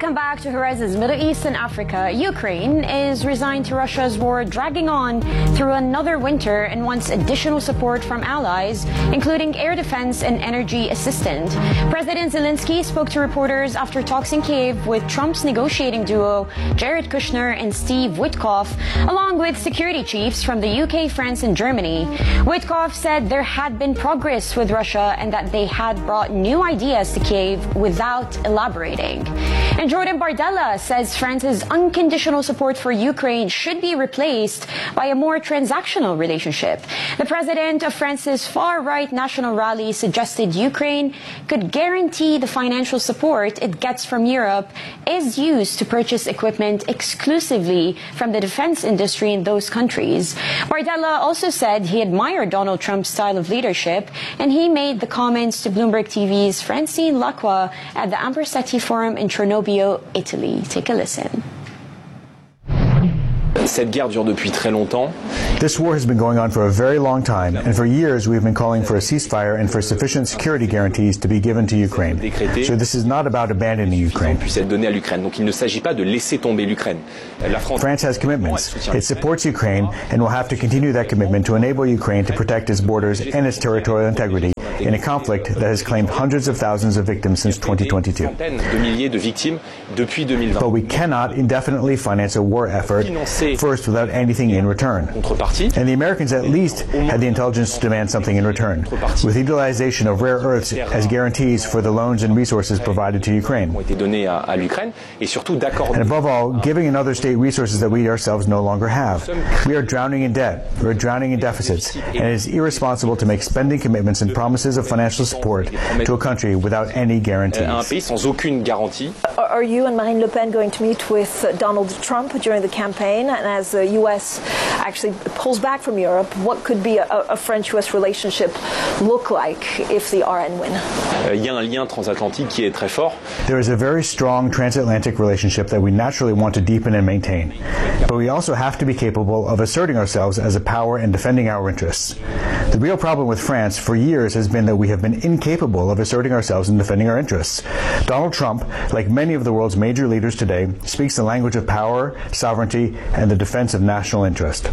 Welcome back to Horizons Middle East and Africa. Ukraine is resigned to Russia's war dragging on through another winter and wants additional support from allies, including air defense and energy assistance. President Zelensky spoke to reporters after talks in Kyiv with Trump's negotiating duo, Jared Kushner and Steve Witkoff, along with security chiefs from the UK, France and Germany. Witkoff said there had been progress with Russia and that they had brought new ideas to Kyiv without elaborating. And Jordan Bardella says France's unconditional support for Ukraine should be replaced by a more transactional relationship. The president of France's far-right national rally suggested Ukraine could guarantee the financial support it gets from Europe is used to purchase equipment exclusively from the defense industry in those countries. Bardella also said he admired Donald Trump's style of leadership, and he made the comments to Bloomberg TV's Francine Lacqua at the Ampersati Forum in Cernobbio, Italy. Take a listen. Cette guerre dure depuis très longtemps. This war has been going on for a very long time, and for years we've been calling for a ceasefire and for sufficient security guarantees to be given to Ukraine. So this is not about abandoning Ukraine. Donc il ne s'agit pas de laisser tomber l'Ukraine. France has commitments. It supports Ukraine and will have to continue that commitment to enable Ukraine to protect its borders and its territorial integrity in a conflict that has claimed hundreds of thousands of victims since 2022. But we cannot indefinitely finance a war effort first without anything in return. And the Americans at least had the intelligence to demand something in return, with utilization of rare earths as guarantees for the loans and resources provided to Ukraine. And above all, giving another state resources that we ourselves no longer have. We are drowning in debt, we are drowning in deficits, and it is irresponsible to make spending commitments and promises of financial support to a country without any guarantees. Are you and Marine Le Pen going to meet with Donald Trump during the campaign? And as the U.S. actually pulls back from Europe, what could be a French-U.S. relationship look like if the RN win? There is a very strong transatlantic relationship that we naturally want to deepen and maintain. But we also have to be capable of asserting ourselves as a power and defending our interests. The real problem with France for years has been that we have been incapable of asserting ourselves and defending our interests. Donald Trump, like many of the world's major leaders today, speaks the language of power, sovereignty, and the defense of national interest.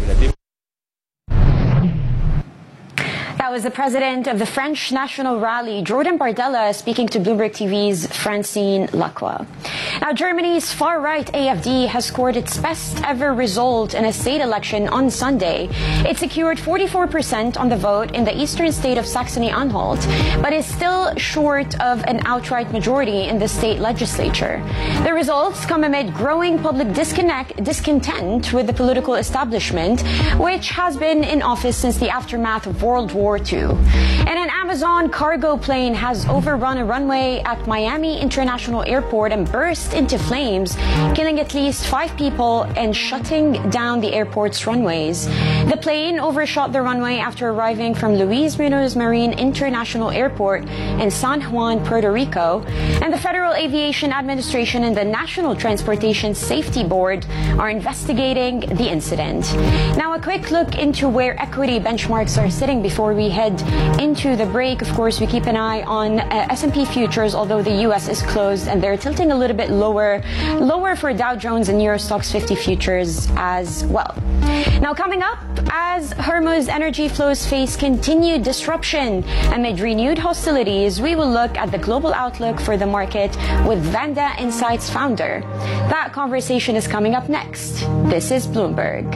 That was the president of the French National Rally, Jordan Bardella, speaking to Bloomberg TV's Francine Lacqua. Now, Germany's far-right AfD has scored its best ever result in a state election on Sunday. It secured 44% on the vote in the eastern state of Saxony-Anhalt, but is still short of an outright majority in the state legislature. The results come amid growing public discontent with the political establishment, which has been in office since the aftermath of World War II. And an Amazon cargo plane has overrun a runway at Miami International Airport and burst into flames, killing at least 5 people and shutting down the airport's runways. The plane overshot the runway after arriving from Luis Munoz Marin International Airport in San Juan, Puerto Rico, and the Federal Aviation Administration and the National Transportation Safety Board are investigating the incident. Now, a quick look into where equity benchmarks are sitting before we head into the break. Of course, we keep an eye on S&P futures, although the U.S. is closed and they're tilting a little bit lower for Dow Jones and Euro Stoxx 50 futures as well. Now, coming up, as Hormuz energy flows face continued disruption amid renewed hostilities, we will look at the global outlook for the market with Vanda Insights founder. That conversation is coming up next. This is Bloomberg.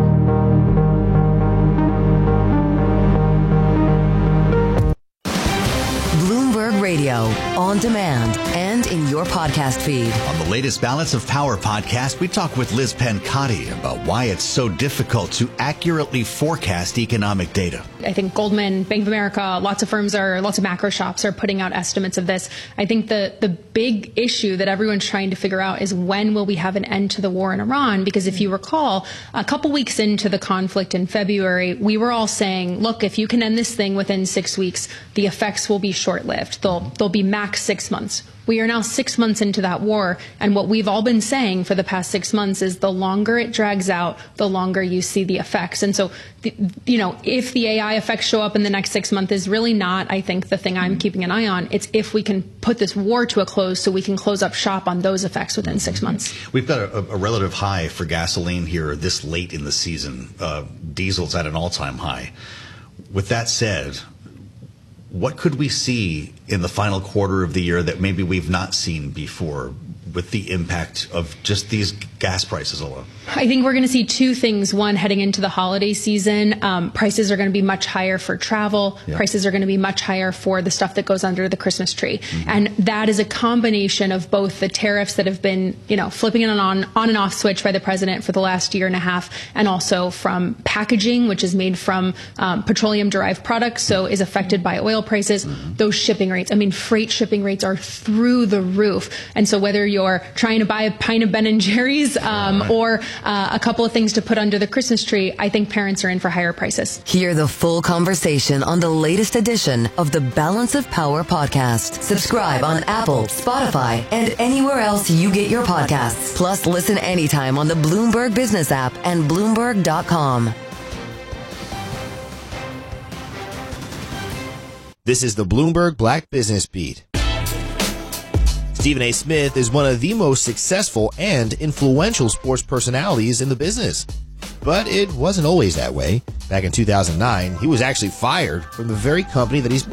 Radio, on demand, and in your podcast feed. On the latest Balance of Power podcast, we talk with Liz Pencotti about why it's so difficult to accurately forecast economic data. I think Goldman, Bank of America, lots of macro shops are putting out estimates of this. I think the big issue that everyone's trying to figure out is when will we have an end to the war in Iran? Because if you recall, a couple weeks into the conflict in February, we were all saying, look, if you can end this thing within 6 weeks, the effects will be short-lived. They'll they'll be max 6 months. We are now 6 months into that war, and what we've all been saying for the past 6 months is the longer it drags out, the longer you see the effects. And so, if the AI effects show up in the next 6 months is really not, I think, the thing I'm keeping an eye on. It's if we can put this war to a close so we can close up shop on those effects within 6 months. We've got a relative high for gasoline here this late in the season. Diesel's at an all-time high. With that said, what could we see in the final quarter of the year that maybe we've not seen before with the impact of just these gas prices alone? I think we're going to see two things. One, heading into the holiday season, prices are going to be much higher for travel. Yep. Prices are going to be much higher for the stuff that goes under the Christmas tree. Mm-hmm. And that is a combination of both the tariffs that have been, flipping an on and off switch by the president for the last year and a half, and also from packaging, which is made from petroleum-derived products, so is affected by oil prices. Mm-hmm. Those shipping rates, freight shipping rates are through the roof. And so whether you're trying to buy a pint of Ben & Jerry's or a couple of things to put under the Christmas tree, I think parents are in for higher prices. Hear the full conversation on the latest edition of the Balance of Power podcast. Subscribe on Apple, Spotify, and anywhere else you get your podcasts. Plus, listen anytime on the Bloomberg Business app and Bloomberg.com. This is the Bloomberg Black Business Beat. Stephen A. Smith is one of the most successful and influential sports personalities in the business. But it wasn't always that way. Back in 2009, he was actually fired from the very company that he's